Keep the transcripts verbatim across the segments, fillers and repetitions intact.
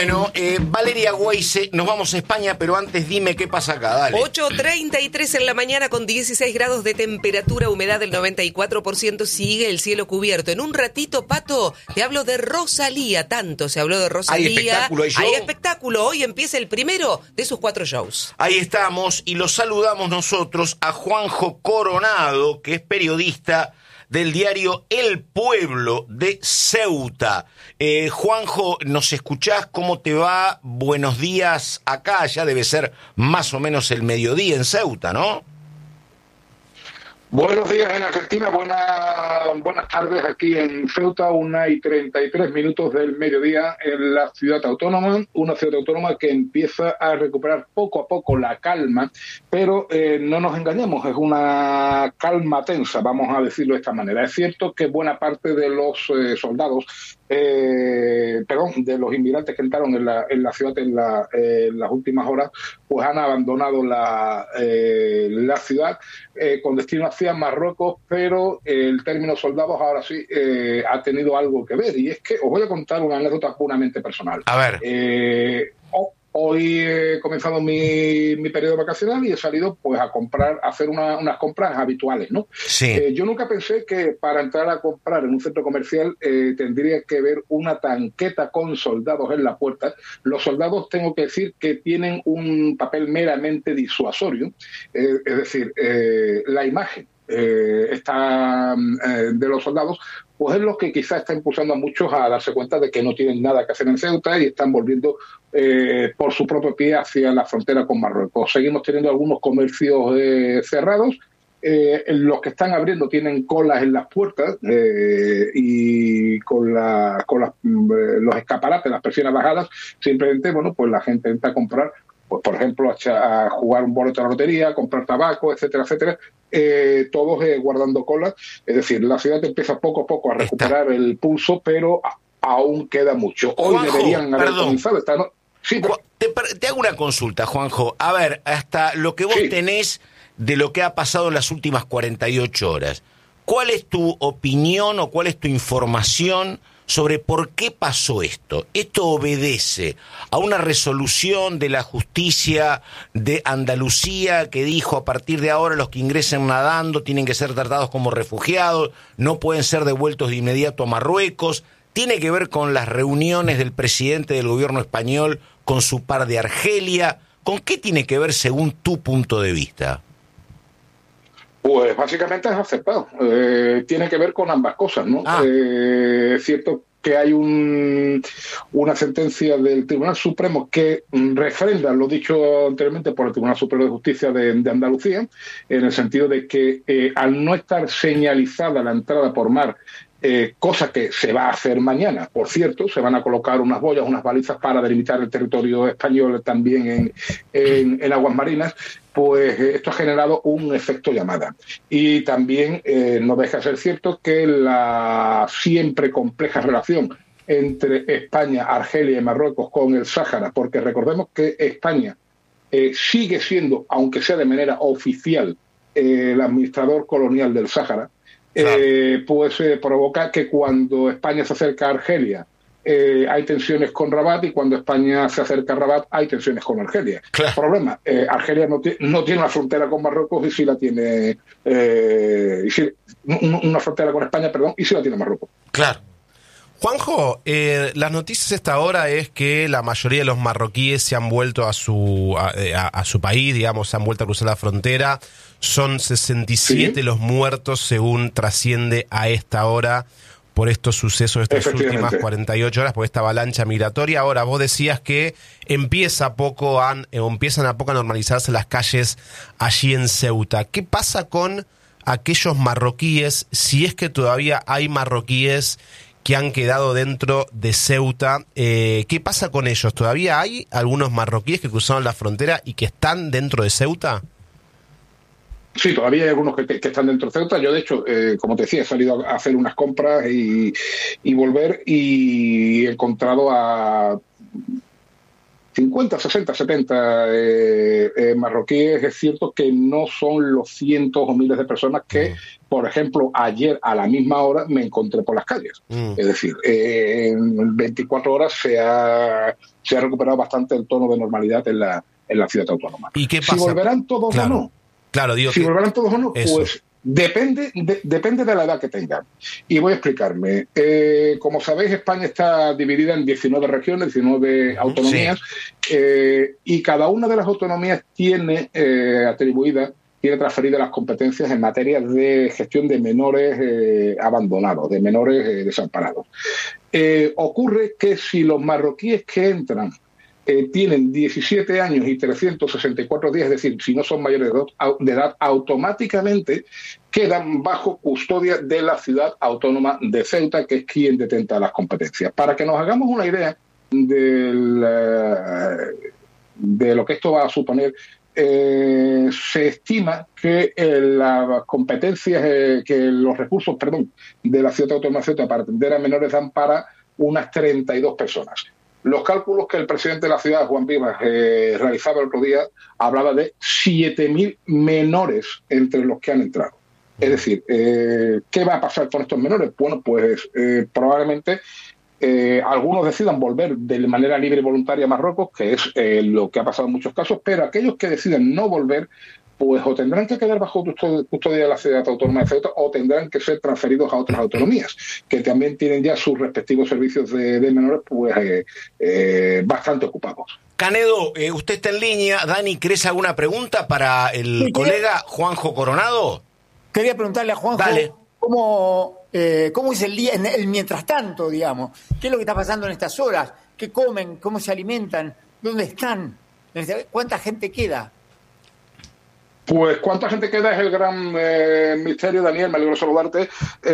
Bueno, eh, Valeria Weise, nos vamos a España, pero antes dime qué pasa acá, dale. ocho treinta y tres en la mañana con dieciséis grados de temperatura, humedad del noventa y cuatro por ciento, sigue el cielo cubierto. En un ratito, Pato, te hablo de Rosalía, tanto se habló de Rosalía. ¿Hay espectáculo, hay show? Hay espectáculo, hoy empieza el primero de sus cuatro shows. Ahí estamos y los saludamos nosotros a Juanjo Coronado, que es periodista del diario El Pueblo de Ceuta. Eh, Juanjo, ¿nos escuchás? ¿Cómo te va? Buenos días acá, ya debe ser más o menos el mediodía en Ceuta, ¿no? Buenos días en Argentina, buenas, buenas tardes aquí en Ceuta, una y treinta y tres minutos del mediodía en la ciudad autónoma, una ciudad autónoma que empieza a recuperar poco a poco la calma, pero eh, no nos engañemos, es una calma tensa, vamos a decirlo de esta manera. Es cierto que buena parte de los eh, soldados, eh, perdón, de los inmigrantes que entraron en la, en la ciudad en, la, eh, en las últimas horas, pues han abandonado la, eh, la ciudad eh, con destino hacia Marruecos, pero eh, el término soldados ahora sí eh, ha tenido algo que ver, y es que os voy a contar una anécdota puramente personal. A ver. Eh, oh, hoy he comenzado mi, mi periodo vacacional y he salido pues a comprar, a hacer una, unas compras habituales, ¿no? Sí. Eh, yo nunca pensé que para entrar a comprar en un centro comercial eh, tendría que ver una tanqueta con soldados en la puerta. Los soldados, tengo que decir, que tienen un papel meramente disuasorio, eh, es decir, eh, la imagen Eh, está eh, de los soldados, pues es lo que quizás está impulsando a muchos a darse cuenta de que no tienen nada que hacer en Ceuta y están volviendo eh, por su propio pie hacia la frontera con Marruecos. Seguimos teniendo algunos comercios eh, cerrados. Eh, los que están abriendo tienen colas en las puertas eh, y con, la, con las, eh, los escaparates, las persianas bajadas, simplemente, bueno, pues la gente entra a comprar, pues por ejemplo, a, a jugar un boleto de la lotería, a comprar tabaco, etcétera, etcétera, eh, todos eh, guardando colas. Es decir, la ciudad empieza poco a poco a recuperar Está. el pulso, pero a, aún queda mucho. Hoy Juanjo, deberían haber perdón. comenzado esta no... Sí, pero... te, te hago una consulta, Juanjo. A ver, hasta lo que vos sí. tenés de lo que ha pasado en las últimas cuarenta y ocho horas, ¿cuál es tu opinión o cuál es tu información sobre por qué pasó esto? ¿Esto obedece a una resolución de la justicia de Andalucía que dijo a partir de ahora los que ingresen nadando tienen que ser tratados como refugiados, no pueden ser devueltos de inmediato a Marruecos? ¿Tiene que ver con las reuniones del presidente del gobierno español con su par de Argelia? ¿Con qué tiene que ver según tu punto de vista? Pues básicamente es aceptado. Eh, tiene que ver con ambas cosas, ¿no? Ah. Eh, es cierto que hay un, una sentencia del Tribunal Supremo que refrenda lo dicho anteriormente por el Tribunal Superior de Justicia de, de Andalucía, en el sentido de que eh, al no estar señalizada la entrada por mar, Eh, cosa que se va a hacer mañana, por cierto, se van a colocar unas boyas, unas balizas para delimitar el territorio español también en, en, en aguas marinas, pues eh, esto ha generado un efecto llamada. Y también eh, no deja de ser cierto que la siempre compleja relación entre España, Argelia y Marruecos con el Sáhara, porque recordemos que España eh, sigue siendo, aunque sea de manera oficial, eh, el administrador colonial del Sáhara. Claro. Eh, pues eh, provoca que cuando España se acerca a Argelia eh, hay tensiones con Rabat, y cuando España se acerca a Rabat hay tensiones con Argelia. Claro. Problema, eh, Argelia no, no tiene una frontera con Marruecos y sí la tiene, eh, y sí, una frontera con España, perdón, y sí la tiene Marruecos. Claro. Juanjo, eh, las noticias esta hora es que la mayoría de los marroquíes se han vuelto a su a, a, a su país, digamos, se han vuelto a cruzar la frontera. Son sesenta y siete ¿Sí? los muertos, según trasciende a esta hora, por estos sucesos de estas últimas cuarenta y ocho horas, por esta avalancha migratoria. Ahora, vos decías que empieza poco a, eh, empiezan a poco a normalizarse las calles allí en Ceuta. ¿Qué pasa con aquellos marroquíes, si es que todavía hay marroquíes que han quedado dentro de Ceuta? Eh, ¿Qué pasa con ellos? ¿Todavía hay algunos marroquíes que cruzaron la frontera y que están dentro de Ceuta? Sí, todavía hay algunos que, que están dentro de Ceuta. Yo, de hecho, eh, como te decía, he salido a hacer unas compras y, y volver, y he encontrado a cincuenta, sesenta, setenta eh, eh, marroquíes. Es cierto que no son los cientos o miles de personas que, mm. por ejemplo, ayer a la misma hora me encontré por las calles. Mm. Es decir, eh, en veinticuatro horas se ha, se ha recuperado bastante el tono de normalidad en la, en la ciudad autónoma. ¿Y qué pasa? Si volverán todos claro. o no. Claro, digo si que... volverán todos o no, Eso. pues depende de, depende de la edad que tengan. Y voy a explicarme. Eh, como sabéis, España está dividida en diecinueve regiones, diecinueve autonomías, sí. eh, y cada una de las autonomías tiene eh, atribuida, tiene transferidas las competencias en materia de gestión de menores eh, abandonados, de menores eh, desamparados. Eh, ocurre que si los marroquíes que entran Eh, tienen diecisiete años y trescientos sesenta y cuatro días, es decir, si no son mayores de edad, automáticamente quedan bajo custodia de la ciudad autónoma de Ceuta, que es quien detenta las competencias. Para que nos hagamos una idea del, uh, de lo que esto va a suponer, eh, se estima que eh, las competencias, eh, que los recursos, perdón, de la ciudad autónoma de Ceuta para atender a menores dan para unas treinta y dos personas. Los cálculos que el presidente de la ciudad, Juan Vivas, eh, realizaba el otro día, hablaba de siete mil menores entre los que han entrado. Es decir, eh, ¿qué va a pasar con estos menores? Bueno, pues eh, probablemente eh, algunos decidan volver de manera libre y voluntaria a Marruecos, que es eh, lo que ha pasado en muchos casos, pero aquellos que decidan no volver, pues o tendrán que quedar bajo custodia de la ciudad autónoma de Ceuta o tendrán que ser transferidos a otras autonomías, que también tienen ya sus respectivos servicios de, de menores pues eh, eh, bastante ocupados. Canedo, eh, usted está en línea. Dani, ¿querés alguna pregunta para el sí, colega Juanjo Coronado? Quería preguntarle a Juanjo Dale. cómo, eh, cómo es el día, el mientras tanto, digamos. ¿Qué es lo que está pasando en estas horas? ¿Qué comen? ¿Cómo se alimentan? ¿Dónde están? ¿Cuánta gente queda? Pues cuánta gente queda es el gran eh, misterio, Daniel, me alegro saludarte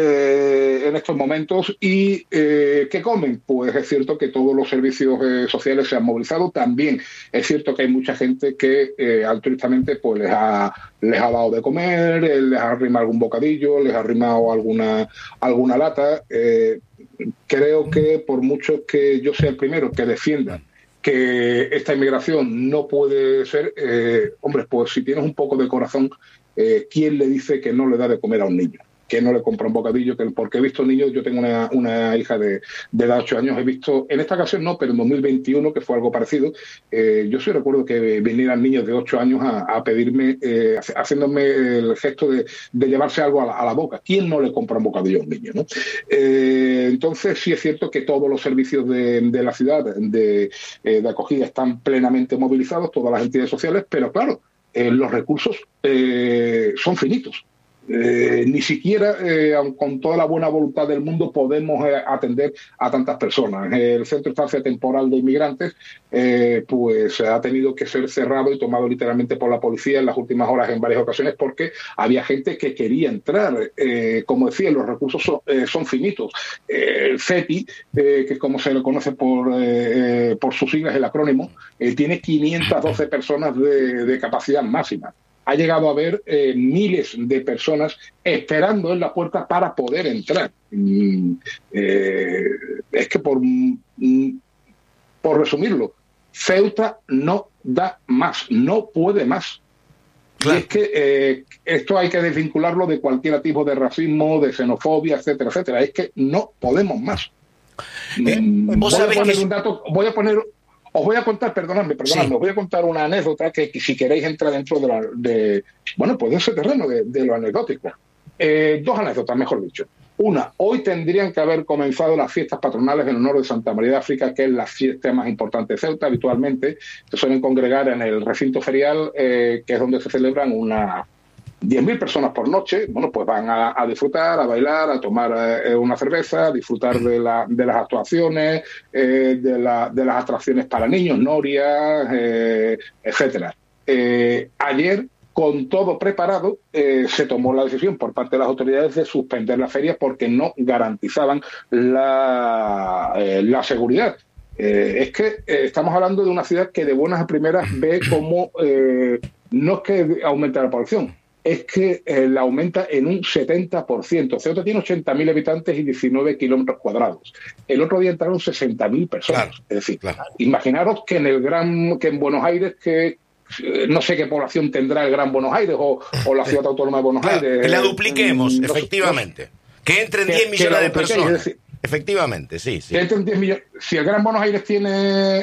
eh, en estos momentos. ¿Y eh, qué comen? Pues es cierto que todos los servicios eh, sociales se han movilizado. También es cierto que hay mucha gente que eh, altruistamente pues les ha, les ha dado de comer, eh, les ha arrimado algún bocadillo, les ha arrimado alguna, alguna lata. Eh, creo que por mucho que yo sea el primero que defienda que esta inmigración no puede ser, eh, hombre, pues si tienes un poco de corazón, eh, ¿quién le dice que no le da de comer a un niño? Que no le compra un bocadillo, que, porque he visto niños, yo tengo una, una hija de, de edad de ocho años, he visto, en esta ocasión no, pero en dos mil veintiuno, que fue algo parecido, eh, yo sí recuerdo que vinieran niños de ocho años a, a pedirme, eh, haciéndome el gesto de, de llevarse algo a la, a la boca. ¿Quién no le compra un bocadillo a un niño, no? Eh, entonces sí es cierto que todos los servicios de, de la ciudad de, eh, de acogida están plenamente movilizados, todas las entidades sociales, pero claro, eh, los recursos eh, son finitos. Eh, ni siquiera eh, con toda la buena voluntad del mundo podemos eh, atender a tantas personas. El Centro de Estancia Temporal de Inmigrantes eh, pues ha tenido que ser cerrado y tomado literalmente por la policía en las últimas horas en varias ocasiones porque había gente que quería entrar. Eh, como decía, los recursos son, eh, son finitos. Eh, el C E T I, eh, que es como se le conoce por, eh, por sus siglas, el acrónimo, eh, tiene quinientas doce personas de, de capacidad máxima. Ha llegado a haber eh, miles de personas esperando en la puerta para poder entrar. Mm, eh, es que por, mm, por resumirlo, Ceuta no da más, no puede más. Claro. Y es que eh, esto hay que desvincularlo de cualquier tipo de racismo, de xenofobia, etcétera, etcétera. Es que no podemos más. Eh, mm, ¿vos voy, sabés a poner que... un dato, voy a poner... Os voy a contar, perdonadme, perdonadme, sí. os voy a contar una anécdota que, que si queréis entra dentro de, la, de bueno, pues de ese terreno, de, de lo anecdótico. Eh, dos anécdotas, mejor dicho. Una, hoy tendrían que haber comenzado las fiestas patronales en honor de Santa María de África, que es la fiesta más importante de Ceuta. Habitualmente se suelen congregar en el recinto ferial, eh, que es donde se celebran una... diez mil personas por noche. Bueno, pues van a, a disfrutar, a bailar, a tomar eh, una cerveza, a disfrutar de, la, de las actuaciones, eh, de, la, de las atracciones para niños, norias, eh, etcétera. Eh, ayer, con todo preparado, eh, se tomó la decisión por parte de las autoridades de suspender las ferias porque no garantizaban la, eh, la seguridad. Eh, es que eh, estamos hablando de una ciudad que de buenas a primeras ve como eh, no es que aumente la población, es que eh, la aumenta en un setenta por ciento. Ceuta tiene ochenta mil habitantes y diecinueve kilómetros cuadrados. El otro día entraron sesenta mil personas. Claro, es decir, claro. imaginaros que en el gran, que en Buenos Aires, que no sé qué población tendrá el Gran Buenos Aires o, o la Ciudad Autónoma de Buenos Claro, Aires. que la dupliquemos, no sé, efectivamente. No sé. Que entren Que- diez que millones la de dupliquéis, personas. es decir, Efectivamente, sí, sí. que entren diez millones. Si el Gran Buenos Aires tiene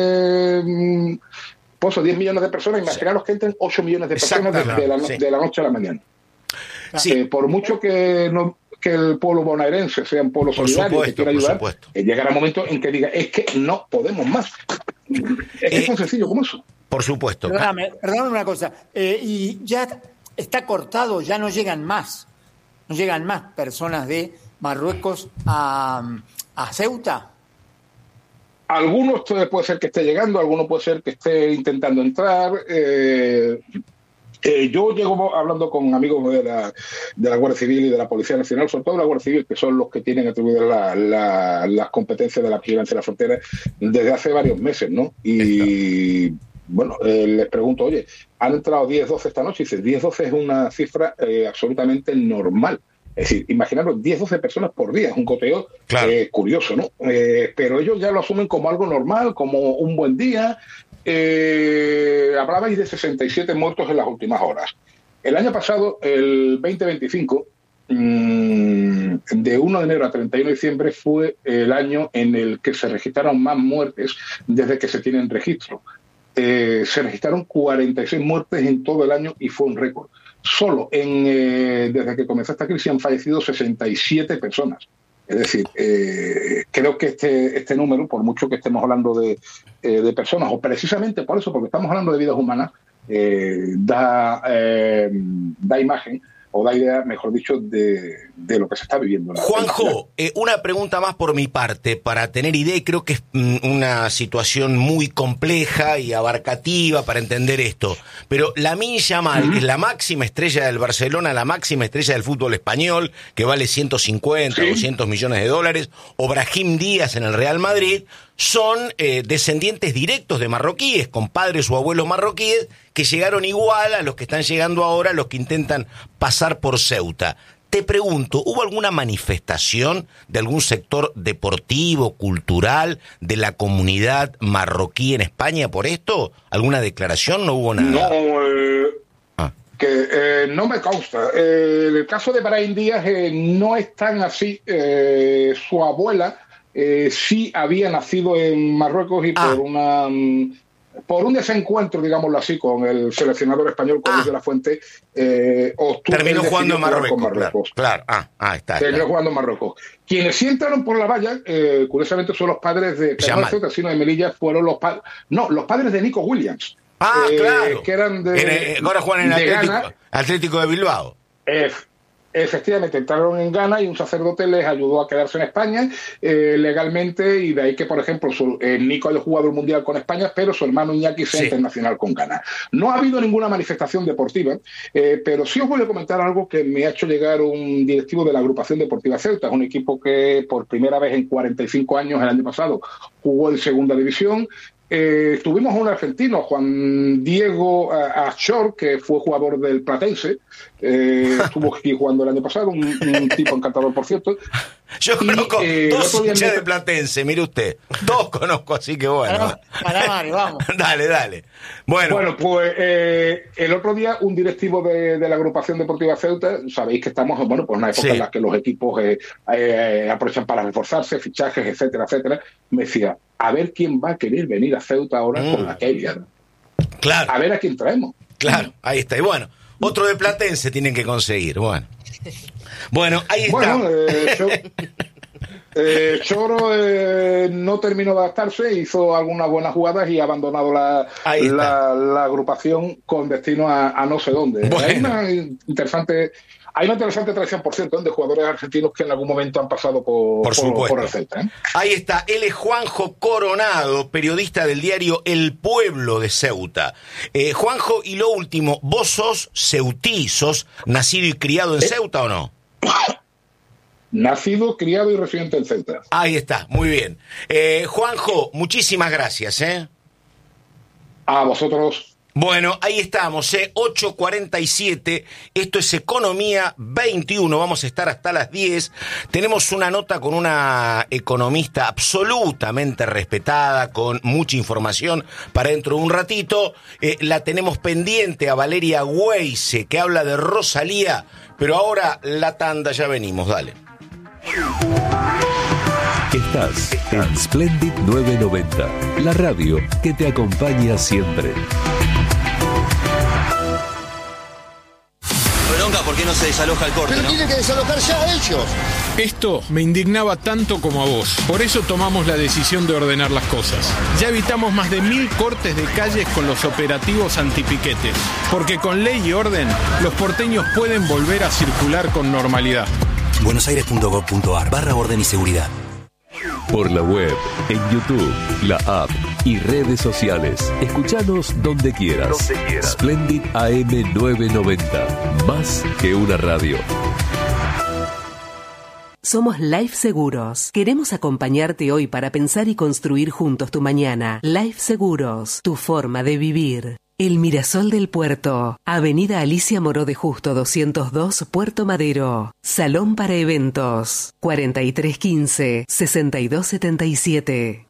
eh, pues, diez millones de personas, imaginaros que entren ocho millones de personas de, de, la, Sí. de la noche a la mañana. Sí. Eh, por mucho que no que el pueblo bonaerense sea un pueblo Por solidario supuesto, que quiera por ayudar, supuesto. eh, llegará un momento en que diga, es que no podemos más. Es que Eh, es tan sencillo como eso. Por supuesto. Perdóname, perdóname una cosa. Eh, y ya está cortado, ya no llegan más. No llegan más personas de Marruecos a, a Ceuta. Algunos puede ser que esté llegando, algunos puede ser que esté intentando entrar. Eh, eh, yo llego hablando con amigos de la, de la Guardia Civil y de la Policía Nacional, sobre todo de la Guardia Civil, que son los que tienen atribuidas la, la, las competencias de la vigilancia de la frontera desde hace varios meses, ¿no? Y bueno, eh, les pregunto, oye, han entrado diez, doce esta noche, y dice, diez, doce es una cifra eh, absolutamente normal. Es decir, imaginaros diez, doce personas por día, es un coteo Claro. eh, curioso, ¿no? Eh, pero ellos ya lo asumen como algo normal, como un buen día. Eh, hablabais de sesenta y siete muertos en las últimas horas. El año pasado, el veinte veinticinco, mmm, de uno de enero a treinta y uno de diciembre, fue el año en el que se registraron más muertes desde que se tienen registro. Eh, se registraron cuarenta y seis muertes en todo el año y fue un récord. Solo en, eh, desde que comenzó esta crisis han fallecido sesenta y siete personas. Es decir, eh, creo que este, este número, por mucho que estemos hablando de, eh, de personas, o precisamente por eso, porque estamos hablando de vidas humanas, eh, da, eh, da imagen o da idea, mejor dicho, de, de lo que se está viviendo. En la Juanjo, eh, una pregunta más por mi parte, para tener idea, y creo que es mm, una situación muy compleja y abarcativa para entender esto, pero Lamine Yamal, que es la máxima estrella del Barcelona, la máxima estrella del fútbol español, que vale ciento cincuenta, Sí. doscientos millones de dólares, o Brahim Díaz en el Real Madrid, son eh, descendientes directos de marroquíes, con padres o abuelos marroquíes, que llegaron igual a los que están llegando ahora, los que intentan pasar por Ceuta. Te pregunto, ¿hubo alguna manifestación de algún sector deportivo, cultural, de la comunidad marroquí en España por esto? ¿Alguna declaración? No hubo nada. No, eh, Ah. que eh, no me consta. Eh, en el caso de Brahim Díaz eh, no es tan así. Eh, su abuela eh, sí había nacido en Marruecos y Ah. por una mm, por un desencuentro, digámoslo así, con el seleccionador español, con Ah. Luis de la Fuente, eh, obtuvo- Terminó él jugando en decidió jugar Marruecos, con claro, Marruecos. claro. Ah, ah, está, Terminó está. jugando en Marruecos. Quienes sí entraron por la valla, eh, curiosamente, son los padres de Yamal. Pedro Ceuta, sino de Melilla, fueron los padres. No, los padres de Nico Williams. Ah, eh, claro. Que eran de. En, eh, ahora juegan en de Atlético, Ghana. Atlético de Bilbao. Eh, efectivamente, entraron en Ghana y un sacerdote les ayudó a quedarse en España eh, legalmente, y de ahí que, por ejemplo, su, eh, Nico haya jugado el Mundial con España, pero su hermano Iñaki sea Sí. internacional con Ghana. No ha habido ninguna manifestación deportiva, eh, pero sí os voy a comentar algo que me ha hecho llegar un directivo de la agrupación deportiva Ceuta, es un equipo que por primera vez en cuarenta y cinco años, el año pasado, jugó en segunda división. Eh, tuvimos a un argentino, Juan Diego Achor, que fue jugador del Platense, eh, estuvo aquí jugando el año pasado, un, un tipo encantador, por cierto. Yo Y, conozco eh, dos el otro día hinchas me- de Platense, mire usted. Dos conozco, así que bueno. Para, para Mari, vamos. Dale, dale. Bueno, Bueno, pues eh, el otro día un directivo de, de la agrupación deportiva Ceuta, sabéis que estamos en bueno, pues una época Sí. en la que los equipos eh, eh, aprovechan para reforzarse, fichajes, etcétera, etcétera. Me decía, a ver quién va a querer venir a Ceuta ahora Mm. con la Kelia. claro, A ver a quién traemos. claro, ahí está. Y bueno, otro de Platense tienen que conseguir. Bueno, bueno, ahí está. Bueno, eh, yo, eh, Choro eh, no terminó de adaptarse, hizo algunas buenas jugadas y ha abandonado la, Ahí está. la, la agrupación con destino a, a no sé dónde. Bueno. Hay una interesante, hay una interesante tradición, por cierto, de jugadores argentinos que en algún momento han pasado por, Por supuesto. por el Celta, ¿eh? Ahí está, él es Juanjo Coronado, periodista del diario El Pueblo de Ceuta. Eh, Juanjo, y lo último, ¿vos sos ceutí? ¿Sos nacido y criado en Ceuta o no? Nacido, criado y residente en Celta. Ahí está, muy bien. Eh, Juanjo, muchísimas gracias, ¿eh? A vosotros. Bueno, ahí estamos, ¿eh? ocho cuarenta y siete, esto es Economía veintiuno, vamos a estar hasta las diez. Tenemos una nota con una economista absolutamente respetada, con mucha información para dentro de un ratito. Eh, la tenemos pendiente a Valeria Weise, que habla de Rosalía, pero ahora la tanda, ya venimos, dale. Estás en Splendid novecientos noventa, la radio que te acompaña siempre. Bronca, ¿por qué no se desaloja el corte? Pero ¿no? tienen que desalojar ya ellos. Esto me indignaba tanto como a vos. Por eso tomamos la decisión de ordenar las cosas. Ya evitamos más de mil cortes de calles con los operativos antipiquetes. Porque con ley y orden, los porteños pueden volver a circular con normalidad. buenosaires.gov.ar barra orden y seguridad. Por la web, en YouTube, la app y redes sociales. Escuchanos donde quieras. Donde quieras. Splendid A M novecientos noventa. Más que una radio. Somos Life Seguros. Queremos acompañarte hoy para pensar y construir juntos tu mañana. Life Seguros, tu forma de vivir. El Mirasol del Puerto, Avenida Alicia Moró de Justo doscientos dos, Puerto Madero. Salón para eventos, cuarenta y tres quince, sesenta y dos setenta y siete.